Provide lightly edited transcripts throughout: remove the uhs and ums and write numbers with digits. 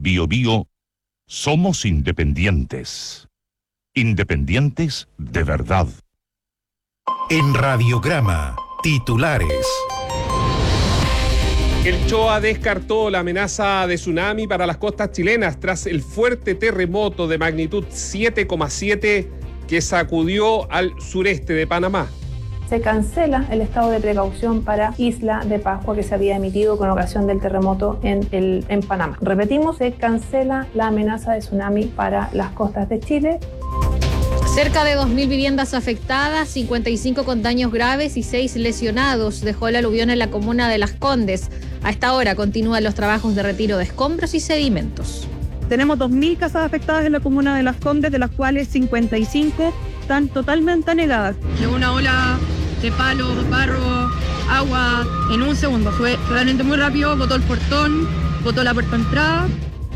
Biobío, somos independientes. Independientes de verdad. En Radiograma, titulares. El CHOA descartó la amenaza de tsunami para las costas chilenas tras el fuerte terremoto de magnitud 7,7 que sacudió al sureste de Panamá. Se cancela el estado de precaución para Isla de Pascua que se había emitido con ocasión del terremoto en Panamá. Repetimos, se cancela la amenaza de tsunami para las costas de Chile. Cerca de 2.000 viviendas afectadas, 55 con daños graves y 6 lesionados dejó el aluvión en la comuna de Las Condes. A esta hora continúan los trabajos de retiro de escombros y sedimentos. Tenemos 2.000 casas afectadas en la comuna de Las Condes, de las cuales 55 están totalmente anegadas. Llegó una ola de palos, barro, agua en un segundo. Fue realmente muy rápido, botó el portón, botó la puerta de entrada.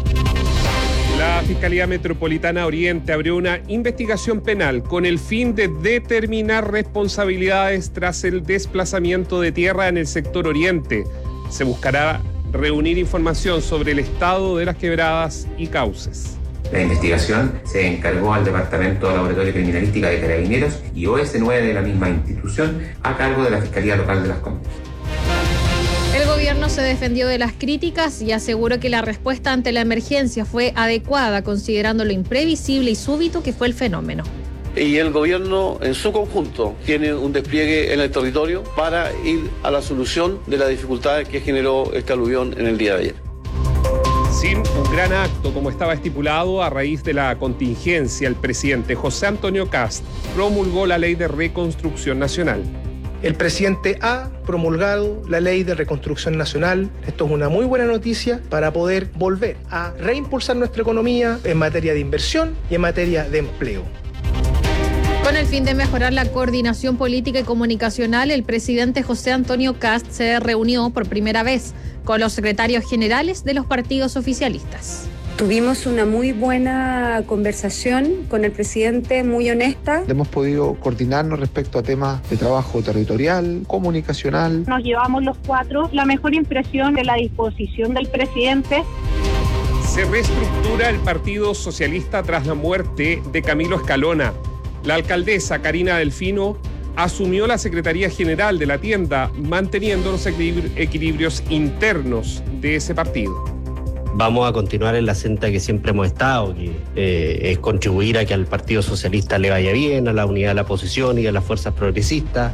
La Fiscalía Metropolitana Oriente abrió una investigación penal con el fin de determinar responsabilidades tras el desplazamiento de tierra en el sector Oriente. Se buscará reunir información sobre el estado de las quebradas y cauces. La investigación se encargó al Departamento de Laboratorio Criminalística de Carabineros y OS9 de la misma institución a cargo de la Fiscalía Local de Las Condes. El gobierno se defendió de las críticas y aseguró que la respuesta ante la emergencia fue adecuada, considerando lo imprevisible y súbito que fue el fenómeno. Y el gobierno en su conjunto tiene un despliegue en el territorio para ir a la solución de la dificultad que generó este aluvión en el día de ayer. Sin un gran acto como estaba estipulado a raíz de la contingencia, el presidente José Antonio Kast promulgó la Ley de Reconstrucción Nacional. El presidente ha promulgado la Ley de Reconstrucción Nacional. Esto es una muy buena noticia para poder volver a reimpulsar nuestra economía en materia de inversión y en materia de empleo. Con el fin de mejorar la coordinación política y comunicacional, el presidente José Antonio Kast se reunió por primera vez con los secretarios generales de los partidos oficialistas. Tuvimos una muy buena conversación con el presidente, muy honesta. Hemos podido coordinarnos respecto a temas de trabajo territorial, comunicacional. Nos llevamos los cuatro la mejor impresión de la disposición del presidente. Se reestructura el Partido Socialista tras la muerte de Camilo Escalona. La alcaldesa Karina Delfino asumió la Secretaría General de la tienda, manteniendo los equilibrios internos de ese partido. Vamos a continuar en la senda que siempre hemos estado, que es contribuir a que al Partido Socialista le vaya bien, a la unidad de la oposición y a las fuerzas progresistas.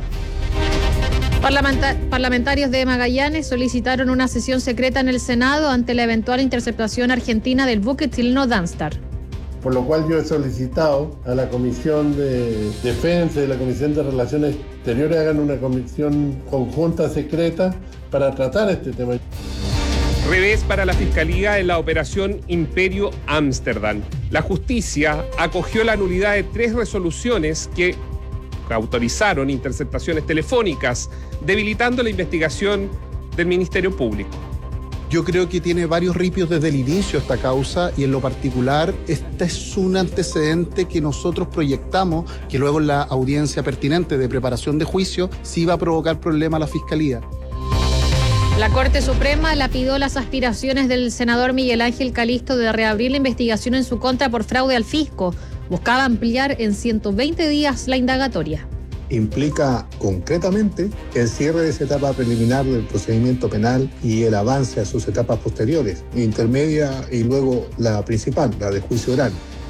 Parlamentarios de Magallanes solicitaron una sesión secreta en el Senado ante la eventual interceptación argentina del buque chileno Danstar. Por lo cual yo he solicitado a la Comisión de Defensa y la Comisión de Relaciones Exteriores hagan una comisión conjunta secreta para tratar este tema. Revés para la Fiscalía en la operación Imperio Ámsterdam. La justicia acogió la nulidad de 3 resoluciones que autorizaron interceptaciones telefónicas, debilitando la investigación del Ministerio Público. Yo creo que tiene varios ripios desde el inicio esta causa y en lo particular este es un antecedente que nosotros proyectamos que luego en la audiencia pertinente de preparación de juicio sí va a provocar problema a la Fiscalía. La Corte Suprema lapidó las aspiraciones del senador Miguel Ángel Calisto de reabrir la investigación en su contra por fraude al fisco. Buscaba ampliar en 120 días la indagatoria. Implica concretamente el cierre de esa etapa preliminar del procedimiento penal y el avance a sus etapas posteriores, intermedia y luego la principal, la de juicio oral.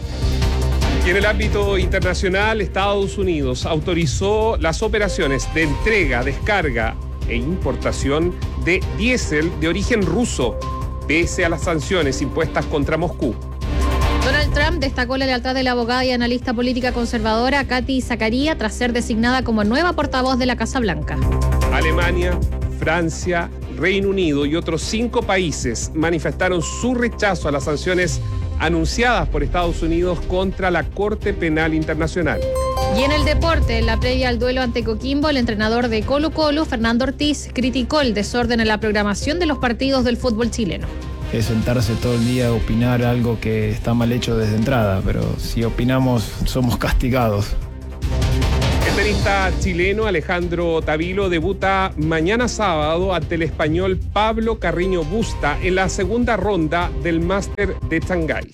Y en el ámbito internacional, Estados Unidos autorizó las operaciones de entrega, descarga e importación de diésel de origen ruso, pese a las sanciones impuestas contra Moscú. Donald Trump destacó la lealtad de la abogada y analista política conservadora Katy Zacaria tras ser designada como nueva portavoz de la Casa Blanca. Alemania, Francia, Reino Unido y otros 5 países manifestaron su rechazo a las sanciones anunciadas por Estados Unidos contra la Corte Penal Internacional. Y en el deporte, en la previa al duelo ante Coquimbo, el entrenador de Colo-Colo, Fernando Ortiz, criticó el desorden en la programación de los partidos del fútbol chileno. Es sentarse todo el día a opinar algo que está mal hecho desde entrada, pero si opinamos somos castigados. El tenista chileno Alejandro Tavilo debuta mañana sábado ante el español Pablo Carreño Busta en la segunda ronda del Máster de Shanghái.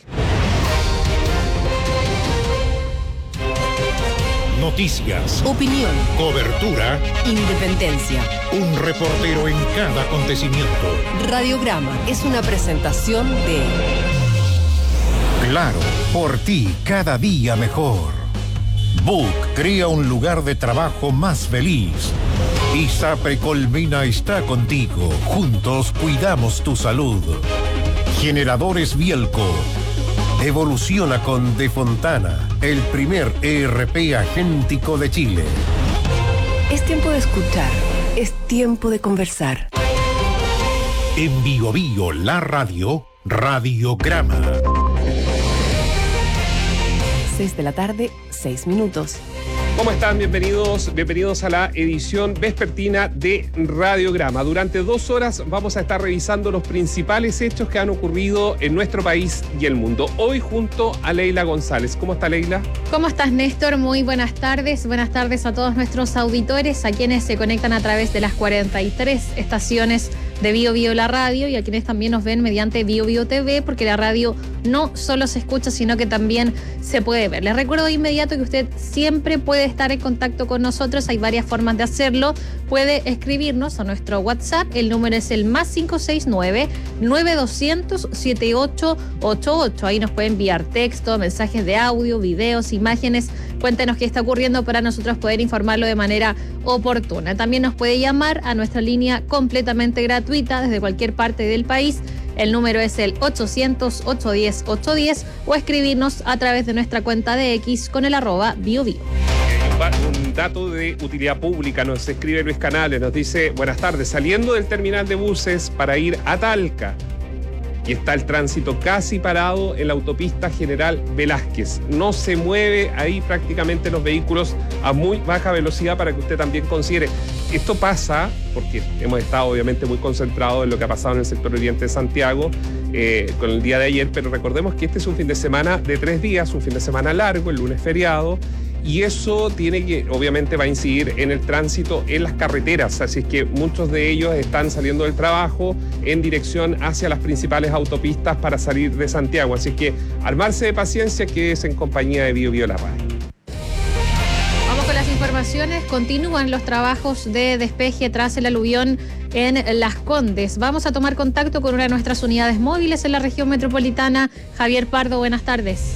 Noticias, opinión, cobertura, independencia. Un reportero en cada acontecimiento. Radiograma es una presentación de Claro, por ti cada día mejor. Book crea un lugar de trabajo más feliz. ISAPRE Colmena está contigo. Juntos cuidamos tu salud. Generadores Bielco. Evoluciona con De Fontana, el primer ERP agéntico de Chile. Es tiempo de escuchar, es tiempo de conversar. En Bio Bio, la radio, Radiograma. 6 de la tarde, 6 minutos. ¿Cómo están? Bienvenidos a la edición vespertina de Radiograma. Durante 2 horas vamos a estar revisando los principales hechos que han ocurrido en nuestro país y el mundo. Hoy junto a Leila González. ¿Cómo está, Leila? ¿Cómo estás, Néstor? Muy buenas tardes. Buenas tardes a todos nuestros auditores, a quienes se conectan a través de las 43 estaciones de Bio Bio la radio y a quienes también nos ven mediante Bio Bio TV, porque la radio no solo se escucha, sino que también se puede ver. Les recuerdo de inmediato que usted siempre puede estar en contacto con nosotros. Hay varias formas de hacerlo. Puede escribirnos a nuestro WhatsApp. El número es el +569 9200 7888. Ahí nos puede enviar texto, mensajes de audio, videos, imágenes. Cuéntenos qué está ocurriendo para nosotros poder informarlo de manera oportuna. También nos puede llamar a nuestra línea completamente gratuita desde cualquier parte del país. El número es el 800-810-810 o escribirnos a través de nuestra cuenta de X con el @BioBio. Un dato de utilidad pública, nos escribe Luis Canales, nos dice: buenas tardes, saliendo del terminal de buses para ir a Talca y está el tránsito casi parado en la autopista General Velázquez. No se mueve ahí prácticamente los vehículos a muy baja velocidad, para que usted también considere. Esto pasa porque hemos estado obviamente muy concentrados en lo que ha pasado en el sector oriente de Santiago con el día de ayer, pero recordemos que este es un fin de semana de 3 días, un fin de semana largo, el lunes feriado, y eso obviamente va a incidir en el tránsito en las carreteras, así es que muchos de ellos están saliendo del trabajo en dirección hacia las principales autopistas para salir de Santiago, así es que armarse de paciencia, que es en compañía de Bio Bio la radio. Vamos con las informaciones. Continúan los trabajos de despeje tras el aluvión en Las Condes. Vamos a tomar contacto con una de nuestras unidades móviles en la región metropolitana. Javier Pardo, buenas tardes.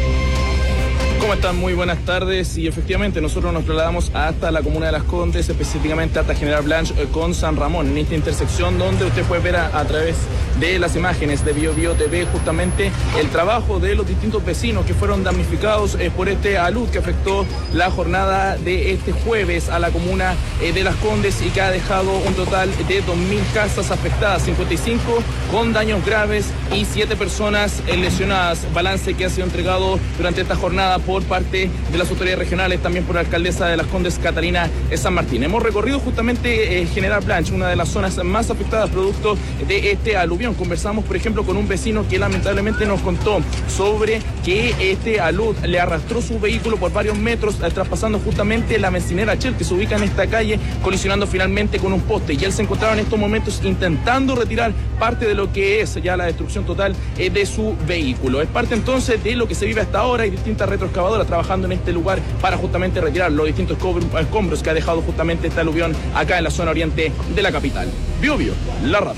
¿Cómo están? Muy buenas tardes. Y efectivamente nosotros nos trasladamos hasta la comuna de Las Condes, específicamente hasta General Blanche con San Ramón, en esta intersección donde usted puede ver a través de las imágenes de Bio Bio TV justamente el trabajo de los distintos vecinos que fueron damnificados por este alud que afectó la jornada de este jueves a la comuna de Las Condes y que ha dejado un total de 2.000 casas afectadas, 55 con daños graves y 7 personas lesionadas. Balance que ha sido entregado durante esta jornada por parte de las autoridades regionales, también por la alcaldesa de Las Condes, Catalina San Martín. Hemos recorrido justamente General Blanche, una de las zonas más afectadas producto de este aluvión. Conversamos, por ejemplo, con un vecino que lamentablemente nos contó sobre que este alud le arrastró su vehículo por varios metros, traspasando justamente la bencinera Shell, que se ubica en esta calle, colisionando finalmente con un poste. Y él se encontraba en estos momentos intentando retirar parte de lo que es ya la destrucción total de su vehículo. Es parte entonces de lo que se vive hasta ahora. Hay distintas retroexcavadoras trabajando en este lugar para justamente retirar los distintos escombros que ha dejado justamente este aluvión acá en la zona oriente de la capital. Bio Bio, la radio.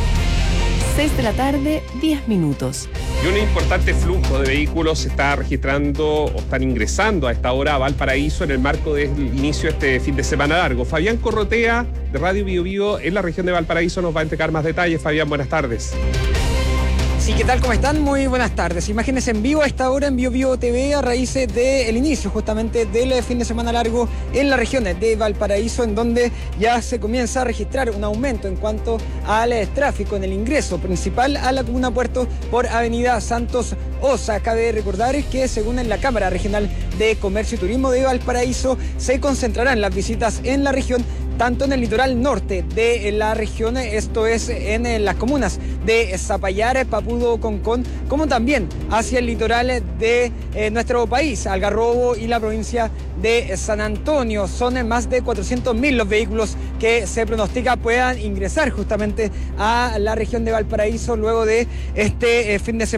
6 de la tarde, 10 minutos. Y un importante flujo de vehículos se está registrando o están ingresando a esta hora a Valparaíso en el marco del inicio de este fin de semana largo. Fabián Corrotea, de Radio Bio Bio en la región de Valparaíso, nos va a entregar más detalles. Fabián, buenas tardes. Sí, ¿qué tal? ¿Cómo están? Muy buenas tardes. Imágenes en vivo a esta hora en Bio Bio TV a raíz del inicio justamente del fin de semana largo en la región de Valparaíso, en donde ya se comienza a registrar un aumento en cuanto al tráfico en el ingreso principal a la comuna Puerto por Avenida Santos Osa. Cabe recordar que según la Cámara Regional de Comercio y Turismo de Valparaíso se concentrarán las visitas en la región tanto en el litoral norte de la región, esto es en las comunas de Zapallar, Papudo, Concón, como también hacia el litoral de nuestro país, Algarrobo y la provincia de San Antonio. Son más de 400.000 los vehículos que se pronostica puedan ingresar justamente a la región de Valparaíso luego de este fin de semana.